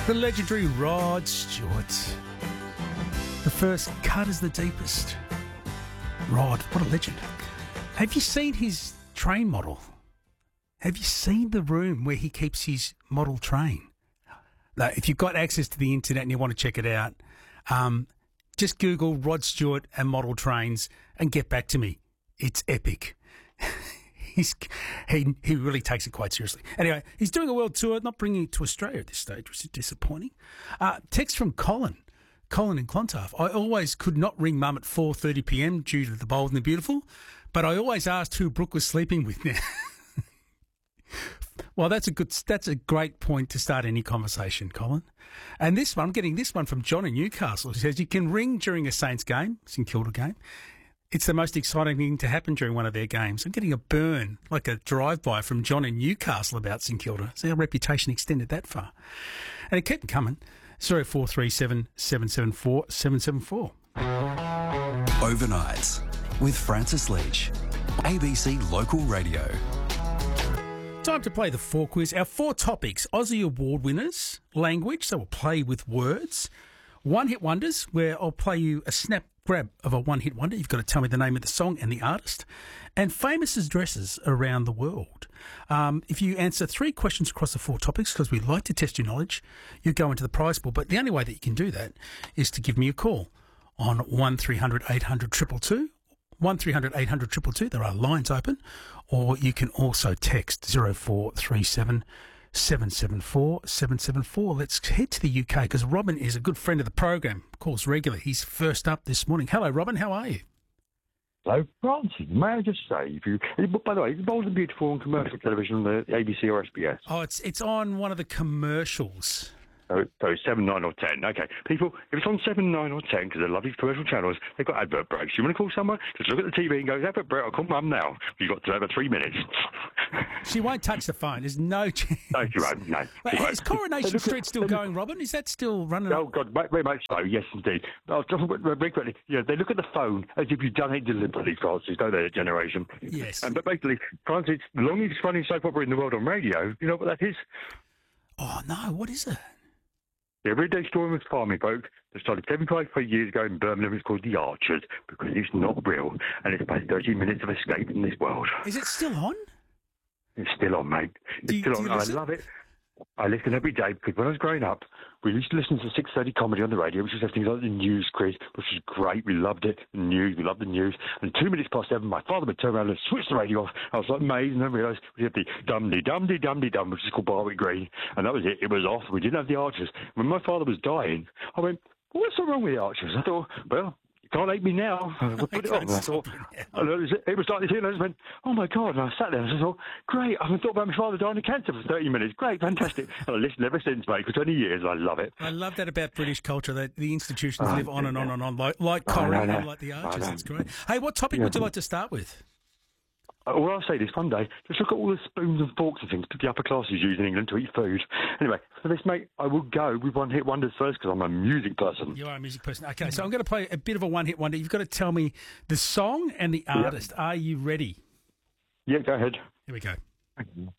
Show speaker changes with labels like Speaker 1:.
Speaker 1: The legendary Rod Stewart. The first cut is the deepest. Rod, what a legend. Have you seen his train model? Have you seen the room where he keeps his model train? Now, if you've got access to the internet and you want to check it out, just Google Rod Stewart and model trains and get back to me. It's epic. He really takes it quite seriously. Anyway, he's doing a world tour, not bringing it to Australia at this stage, which is disappointing. Text from Colin in Clontarf. I always could not ring Mum at 4:30 p.m. due to the bold and the beautiful, but I always asked who Brooke was sleeping with now. Well, that's a great point to start any conversation, Colin. And this one, I'm getting this one from John in Newcastle. He says, you can ring during a Saints game, St Kilda game. It's the most exciting thing to happen during one of their games. I'm getting a burn, like a drive-by from John in Newcastle about St Kilda. So our reputation extended that far. And it kept coming. 0437 774 774.
Speaker 2: Overnights with Francis Leach, ABC Local Radio.
Speaker 1: Time to play the 4 quiz. Our 4 topics: Aussie Award winners, language, so we'll play with words, one-hit wonders, where I'll play you a snap grab of a one-hit wonder. You've got to tell me the name of the song and the artist, and famous addresses around the world. If you answer 3 questions across the 4 topics, because we like to test your knowledge, you go into the prize pool. But the only way that you can do that is to give me a call on 1300 800 222. 1300 800 222. There are lines open, or you can also text 0437 774 774. Let's head to the UK because Robin is a good friend of the program, calls regularly. He's first up this morning. Hello, Robin. How are you?
Speaker 3: Hello, Francis. May I just say, by the way, is Bold and Beautiful on commercial television on the ABC or SBS?
Speaker 1: Oh, it's on one of the commercials.
Speaker 3: So 7, 9 or 10. Okay. People, if it's on 7, 9 or 10, because they're lovely commercial channels, they've got advert breaks. You want to call someone? Just look at the TV and go, advert break, I'll call Mum now. You've got to have 3 minutes.
Speaker 1: She won't touch the phone. There's no chance.
Speaker 3: No, she won't. No.
Speaker 1: Is Coronation Street still going, Robin? Is that still running?
Speaker 3: Oh, God, very much so. Yes, indeed. I'll talk about very quickly. You know, they look at the phone as if you've done it deliberately, Francis, don't they, that generation?
Speaker 1: Yes.
Speaker 3: But basically, Francis, the longest running soap opera in the world on radio, you know what that is?
Speaker 1: Oh, no. What is it?
Speaker 3: The everyday story of farming folk that started 75 years ago in Birmingham is called The Archers because it's not real and it's about 30 minutes of escape from this world.
Speaker 1: Is it still on?
Speaker 3: It's still on, mate. It's still on. I love it. I listen every day because when I was growing up, we used to listen to 6:30 comedy on the radio, which was things like the news quiz, which was great. We loved it. The news, we loved the news. And 2 minutes past 7, my father would turn around and switch the radio off. I was like amazed, and then realised we had the dum-de-dum-de-dum-de-dum, which is called Barwick Green, and that was it. It was off. We didn't have the Archers. When my father was dying, I went, well, what's so wrong with the Archers? I thought, well, you can't hate me now. I put it on. I thought, it was like this, and I just went, oh my God. And I sat there and I thought, great. I haven't thought about my father dying of cancer for 30 minutes. Great, fantastic. And I listened ever since, mate, for 20 years. I love it.
Speaker 1: I love that about British culture, that the institutions live on and on and on, like Corrie and like the Archers. That's great. Hey, what topic would you like to start with?
Speaker 3: Well, I'll say this one day. Just look at all the spoons and forks and things that the upper classes use in England to eat food. Anyway, for this, mate, I will go with one-hit wonders first because I'm a music person.
Speaker 1: You are a music person. Okay, so I'm going to play a bit of a one-hit wonder. You've got to tell me the song and the artist. Yep. Are you ready?
Speaker 3: Yeah, go ahead.
Speaker 1: Here we go.